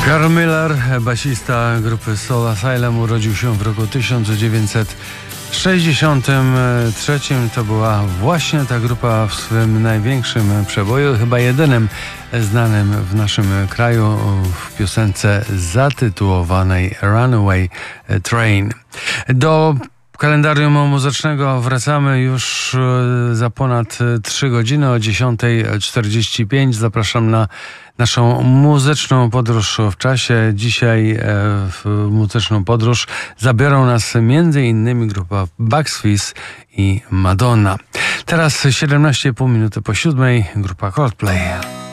Carl Miller, basista grupy Soul Asylum, urodził się w roku 1963. To była właśnie ta grupa w swym największym przeboju, chyba jedynym znanym w naszym kraju, w piosence zatytułowanej Runaway Train. Do kalendarium muzycznego wracamy już za ponad 3 godziny, o 10:45. Zapraszam na naszą muzyczną podróż w czasie. Dzisiaj w muzyczną podróż zabiorą nas m.in. grupa Bucks Fizz i Madonna. Teraz 17,5 minuty po 7, grupa Coldplay.